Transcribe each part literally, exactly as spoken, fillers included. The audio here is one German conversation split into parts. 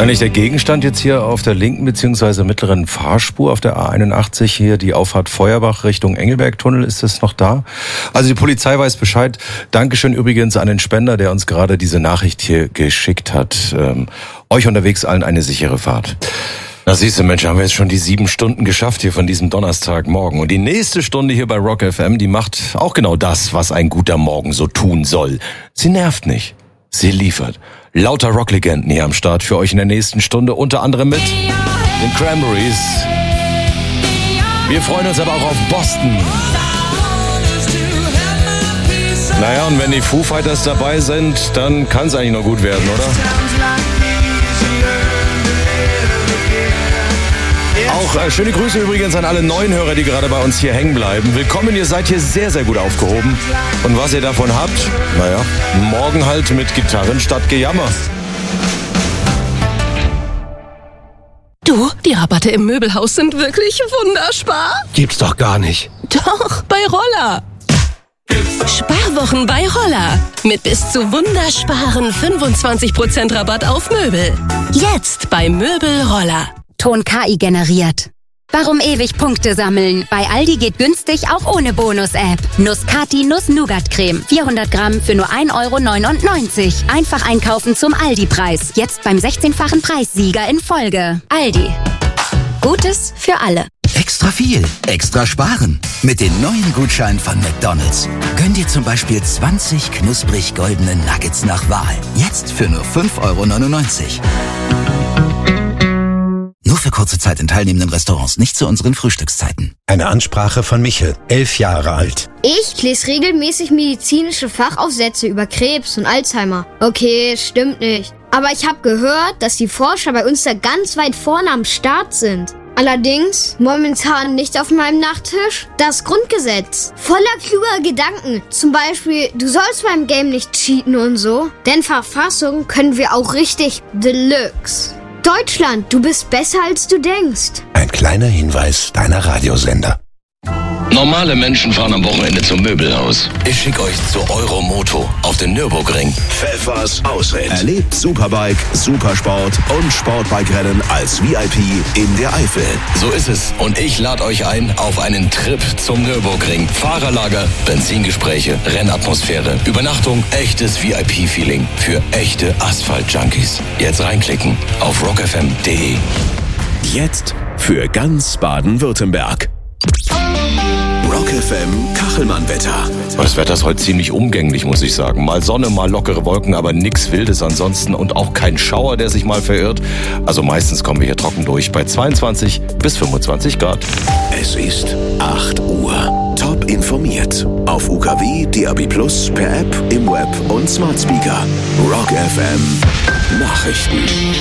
eigentlich der Gegenstand jetzt hier auf der linken bzw. mittleren Fahrspur auf der A einundachtzig hier, die Auffahrt Feuerbach Richtung Engelbergtunnel, ist es noch da? Also die Polizei weiß Bescheid. Dankeschön übrigens an den Spender, der uns gerade diese Nachricht hier geschickt hat. Ähm, euch unterwegs allen eine sichere Fahrt. Na siehst du, Mensch, haben wir jetzt schon die sieben Stunden geschafft hier von diesem Donnerstagmorgen. Und die nächste Stunde hier bei Rock F M, die macht auch genau das, was ein guter Morgen so tun soll. Sie nervt nicht, sie liefert. Lauter Rocklegenden hier am Start für euch in der nächsten Stunde, unter anderem mit den Cranberries. Wir freuen uns aber auch auf Boston. Naja, und wenn die Foo Fighters dabei sind, dann kann es eigentlich noch gut werden, oder? Auch äh, schöne Grüße übrigens an alle neuen Hörer, die gerade bei uns hier hängen bleiben. Willkommen, ihr seid hier sehr, sehr gut aufgehoben. Und was ihr davon habt, naja, morgen halt mit Gitarren statt Gejammer. Du, die Rabatte im Möbelhaus sind wirklich wunderbar. Gibt's doch gar nicht. Doch, bei Roller. Sparwochen bei Roller. Mit bis zu wundersparen fünfundzwanzig Prozent Rabatt auf Möbel. Jetzt bei Möbel Roller. Ton K I generiert. Warum ewig Punkte sammeln? Bei Aldi geht günstig auch ohne Bonus-App. Nuss-Kati Nuss-Nougat-Creme. vierhundert Gramm für nur ein Euro neunundneunzig. Einfach einkaufen zum Aldi-Preis. Jetzt beim sechzehnfachen Preissieger in Folge. Aldi. Gutes für alle. Extra viel, extra sparen. Mit den neuen Gutscheinen von McDonald's. Gönn dir zum Beispiel zwanzig knusprig goldene Nuggets nach Wahl. Jetzt für nur fünf Euro neunundneunzig. Nur für kurze Zeit in teilnehmenden Restaurants, nicht zu unseren Frühstückszeiten. Eine Ansprache von Michel, elf Jahre alt. Ich lese regelmäßig medizinische Fachaufsätze über Krebs und Alzheimer. Okay, stimmt nicht. Aber ich habe gehört, dass die Forscher bei uns da ganz weit vorne am Start sind. Allerdings momentan nicht auf meinem Nachttisch das Grundgesetz. Voller kluger Gedanken. Zum Beispiel, du sollst beim Game nicht cheaten und so. Denn Verfassung können wir auch richtig Deluxe. Deutschland, du bist besser als du denkst. Ein kleiner Hinweis deiner Radiosender. Normale Menschen fahren am Wochenende zum Möbelhaus. Ich schicke euch zu Euromoto auf den Nürburgring. Pfeffers Ausritt. Erlebt Superbike, Supersport und Sportbike-Rennen als V I P in der Eifel. So ist es. Und ich lade euch ein auf einen Trip zum Nürburgring. Fahrerlager, Benzingespräche, Rennatmosphäre, Übernachtung, echtes V I P-Feeling für echte Asphalt-Junkies. Jetzt reinklicken auf rock f m punkt d e. Jetzt für ganz Baden-Württemberg. Rock F M Kachelmann-Wetter. Das Wetter ist heute ziemlich umgänglich, muss ich sagen. Mal Sonne, mal lockere Wolken, aber nix Wildes ansonsten und auch kein Schauer, der sich mal verirrt. Also meistens kommen wir hier trocken durch bei zweiundzwanzig bis fünfundzwanzig Grad. Es ist acht Uhr. Top informiert. Auf U K W, D A B plus, per App, im Web und Smart Speaker. Rock F M Nachrichten.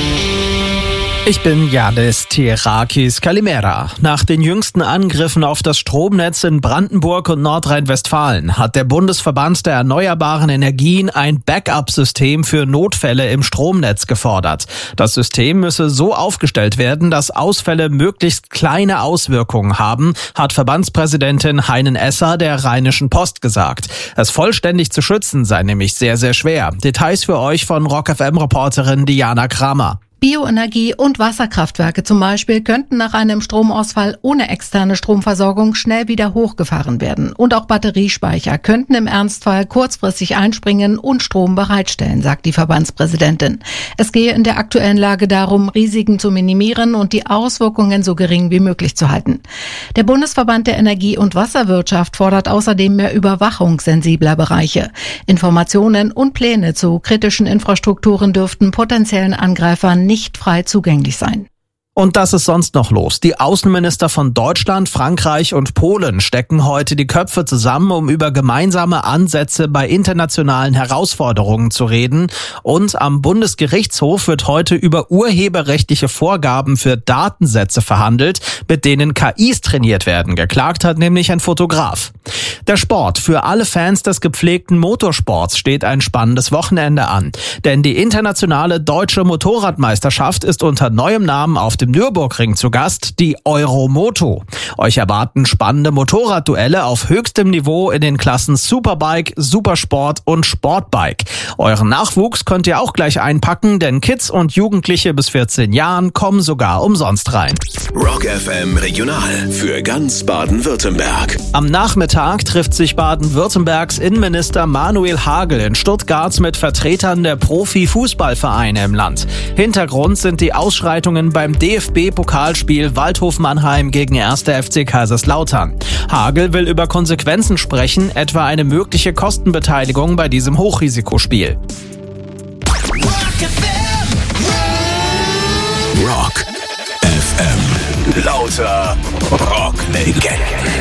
Ich bin Yannis Tirakis Kalimera. Nach den jüngsten Angriffen auf das Stromnetz in Brandenburg und Nordrhein-Westfalen hat der Bundesverband der erneuerbaren Energien ein Backup-System für Notfälle im Stromnetz gefordert. Das System müsse so aufgestellt werden, dass Ausfälle möglichst kleine Auswirkungen haben, hat Verbandspräsidentin Heinen Esser der Rheinischen Post gesagt. Es vollständig zu schützen sei nämlich sehr, sehr schwer. Details für euch von Rock F M-Reporterin Diana Kramer. Bioenergie- und Wasserkraftwerke zum Beispiel könnten nach einem Stromausfall ohne externe Stromversorgung schnell wieder hochgefahren werden. Und auch Batteriespeicher könnten im Ernstfall kurzfristig einspringen und Strom bereitstellen, sagt die Verbandspräsidentin. Es gehe in der aktuellen Lage darum, Risiken zu minimieren und die Auswirkungen so gering wie möglich zu halten. Der Bundesverband der Energie- und Wasserwirtschaft fordert außerdem mehr Überwachung sensibler Bereiche. Informationen und Pläne zu kritischen Infrastrukturen dürften potenziellen Angreifern nicht frei zugänglich sein. Und das ist sonst noch los. Die Außenminister von Deutschland, Frankreich und Polen stecken heute die Köpfe zusammen, um über gemeinsame Ansätze bei internationalen Herausforderungen zu reden. Und am Bundesgerichtshof wird heute über urheberrechtliche Vorgaben für Datensätze verhandelt, mit denen K Is trainiert werden. Geklagt hat nämlich ein Fotograf. Der Sport. Für alle Fans des gepflegten Motorsports steht ein spannendes Wochenende an. Denn die internationale deutsche Motorradmeisterschaft ist unter neuem Namen auf dem Nürburgring zu Gast, die Euromoto. Euch erwarten spannende Motorradduelle auf höchstem Niveau in den Klassen Superbike, Supersport und Sportbike. Euren Nachwuchs könnt ihr auch gleich einpacken, denn Kids und Jugendliche bis vierzehn Jahren kommen sogar umsonst rein. Rock F M Regional für ganz Baden-Württemberg. Am Nachmittag trifft sich Baden-Württembergs Innenminister Manuel Hagel in Stuttgart mit Vertretern der Profi-Fußballvereine im Land. Hintergrund sind die Ausschreitungen beim D F B-Pokalspiel Waldhof Mannheim gegen erster F C Kaiserslautern. Hagel will über Konsequenzen sprechen, etwa eine mögliche Kostenbeteiligung bei diesem Hochrisikospiel. Rock F M. Lauter Rocklegenden.